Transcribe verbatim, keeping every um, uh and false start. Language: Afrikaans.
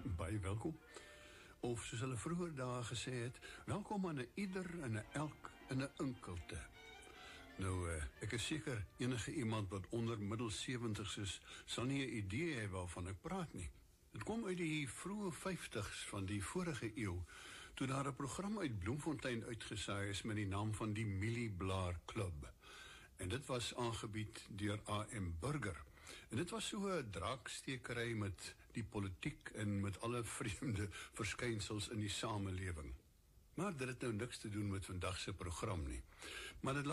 baie welkom. Of soos hulle vroeger daar gesê het, welkom aan 'n ieder en 'n elk en 'n inkelte. Nou, uh, ek is seker enige iemand wat onder middel sewentig is, sal nie 'n idee hê waarvan ek praat nie. Het kom uit die vroeë vyftigs van die vorige eeu, toe daar 'n program uit Bloemfontein uitgesaai is met die naam van die Mielieblaar Klub. En dit was aangebied deur A M Burger. En dit was so 'n draakstekery met die politiek en met alle vreemde verskynsels in die samelewing. Maar dit het nou niks te doen met vandag se program nie. Maar dit